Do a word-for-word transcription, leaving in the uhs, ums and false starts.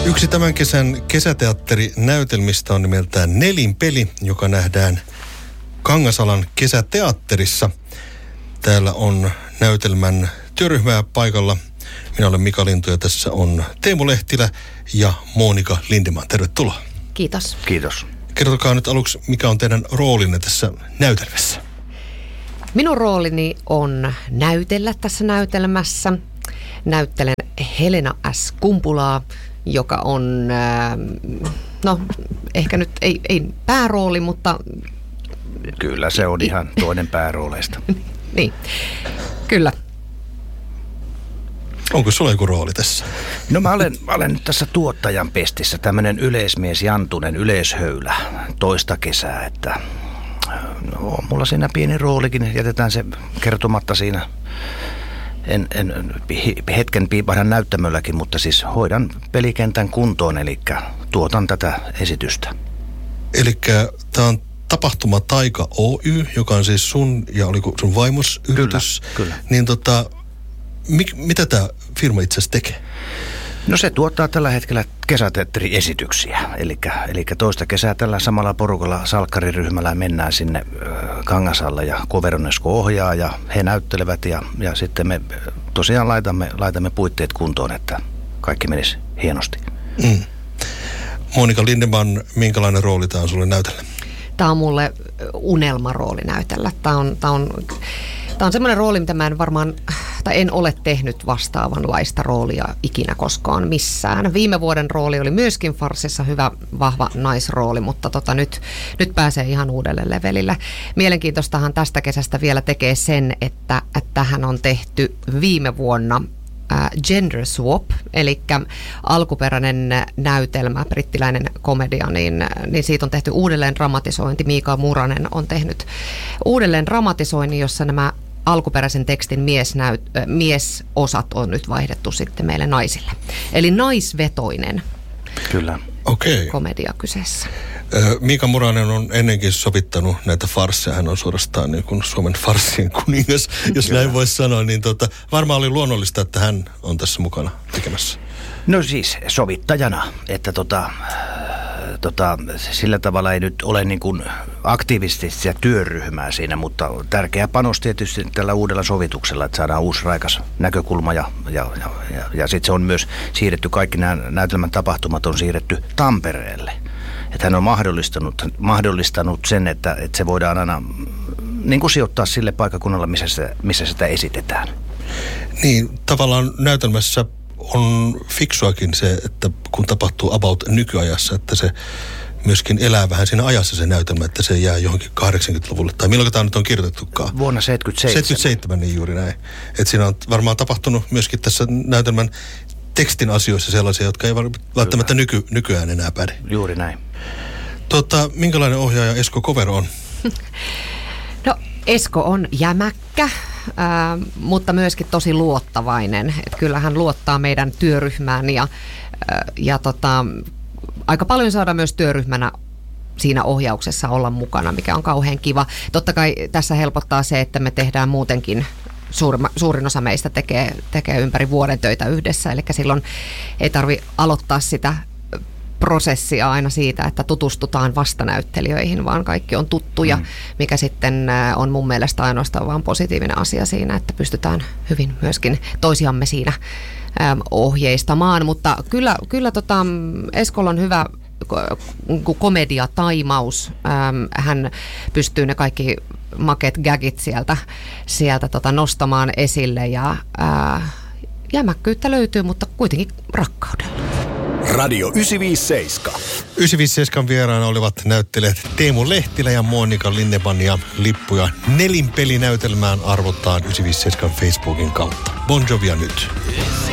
Yksi tämän kesän kesäteatterinäytelmistä on nimeltään Nelinpeli, joka nähdään Kangasalan kesäteatterissa. Täällä on näytelmän työryhmää paikalla. Minä olen Mika Lintu ja tässä on Teemu Lehtilä ja Monika Lindeman. Tervetuloa. Kiitos. Kiitos. Kertokaa nyt aluksi, mikä on teidän roolinne tässä näytelmässä? Minun roolini on näytellä tässä näytelmässä. Näyttelen Helena S. Kumpulaa, joka on, no ehkä nyt ei, ei päärooli, mutta... Kyllä, se on ihan toinen päärooleista. Niin, kyllä. Onko sulla joku rooli tässä? No mä olen, mä olen nyt tässä tuottajan pestissä, tämmöinen yleismies Jantunen yleishöylä toista kesää, että no, on mulla siinä pieni roolikin, jätetään se kertomatta siinä. En, en hetken piipahdan näyttämölläkin, mutta siis hoidan pelikentän kuntoon, eli tuotan tätä esitystä. Eli tämä on Tapahtuma Taika Oy, joka on siis sun ja oliko sun vaimos yritys. Kyllä, kyllä. Niin tota, mi, mitä tämä firma itse asiassa tekee? No se tuottaa tällä hetkellä kesäteatteriesityksiä, eli, eli toista kesää tällä samalla porukalla salkkariryhmällä mennään sinne Kangasalle ja Koveronesko ohjaa ja he näyttelevät ja, ja sitten me tosiaan laitamme, laitamme puitteet kuntoon, että kaikki menisi hienosti. Mm. Monika Lindeman, minkälainen rooli tämä on sulle näytellä? Tämä on mulle unelmarooli näytellä. Tämä on, tämä on, tämä on semmoinen rooli, mitä mä en varmaan, tai en ole tehnyt vastaavanlaista roolia ikinä koskaan missään. Viime vuoden rooli oli myöskin farssissa hyvä, vahva naisrooli, mutta tota nyt, nyt pääsee ihan uudelle levelille. Mielenkiintoistahan tästä kesästä vielä tekee sen, että, että tähän on tehty viime vuonna Gender Swap, eli alkuperäinen näytelmä, brittiläinen komedia, niin, niin siitä on tehty uudelleen dramatisointi. Miika Muranen on tehnyt uudelleen dramatisoinnin, jossa nämä alkuperäisen tekstin miesnäyt, äh, miesosat on nyt vaihdettu sitten meille naisille. Eli naisvetoinen Kyllä. Okay. komedia kyseessä. Miika Muranen on ennenkin sovittanut näitä farsseja. Hän on suorastaan niin kuin Suomen farssien kuningas, jos Kyllä. näin voisi sanoa. Niin tota, varmaan oli luonnollista, että hän on tässä mukana tekemässä. No siis sovittajana, että tota, tota, sillä tavalla ei nyt ole niin kuin aktiivistista työryhmää siinä, mutta tärkeä panos tietysti tällä uudella sovituksella, että saadaan uusi raikas näkökulma ja, ja, ja, ja, ja sitten se on myös siirretty, kaikki nämä näytelmän tapahtumat on siirretty Tampereelle. Että hän on mahdollistanut, mahdollistanut sen, että, että se voidaan aina niin kuin sijoittaa sille paikkakunnalle, missä sitä, missä sitä esitetään. Niin, tavallaan näytelmässä on fiksuakin se, että kun tapahtuu about nykyajassa, että se myöskin elää vähän siinä ajassa se näytelmä, että se jää johonkin kahdeksankymmentäluvulle. Tai milloin tämä nyt on kirjoitettukaan? Vuonna seitsemänkymmentäseitsemän. seitsemänkymmentäseitsemän, niin juuri näin. Että siinä on varmaan tapahtunut myöskin tässä näytelmän tekstin asioissa sellaisia, jotka ei välttämättä nyky, nykyään enää päde. Juuri näin. Tota, minkälainen ohjaaja Esko Kovero on? No Esko on jämäkkä, äh, mutta myöskin tosi luottavainen. Et kyllä hän luottaa meidän työryhmään ja, äh, ja tota, aika paljon saada myös työryhmänä siinä ohjauksessa olla mukana, mikä on kauhean kiva. Totta kai tässä helpottaa se, että me tehdään muutenkin, suurin, suurin osa meistä tekee, tekee ympäri vuoden töitä yhdessä, eli silloin ei tarvitse aloittaa sitä prosessia aina siitä, että tutustutaan vastanäyttelijöihin, vaan kaikki on tuttuja, mm. mikä sitten on mun mielestä ainoastaan vaan positiivinen asia siinä, että pystytään hyvin myöskin toisiamme siinä äm, ohjeistamaan, mutta kyllä, kyllä tota, Eskolla on hyvä komedia-taimaus. Ähm, hän pystyy ne kaikki makeat gagit sieltä, sieltä tota nostamaan esille ja äh, jämäkkyyttä löytyy, mutta kuitenkin rakkaudella. Radio yhdeksänsataaviisikymmentäseitsemän. yhdeksänsataaviisikymmentäseitsemän vieraana olivat näyttelijät Teemu Lehtilä ja Monika Lindeman, ja lippuja Nelinpeli näytelmään arvotaan yhdeksänsataaviisikymmentäseitsemän Facebookin kautta. Bon Jovia nyt.